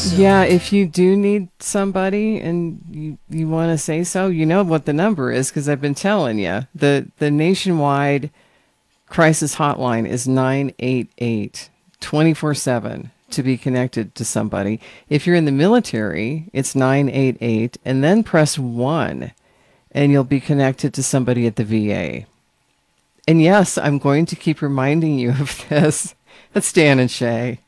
So, Yeah, if you do need somebody and you want to say so, you know what the number is because I've been telling you. The nationwide crisis hotline is 988 24/7 to be connected to somebody. If you're in the military, it's 988 and then press 1 and you'll be connected to somebody at the VA. And yes, I'm going to keep reminding you of this. That's Dan and Shay.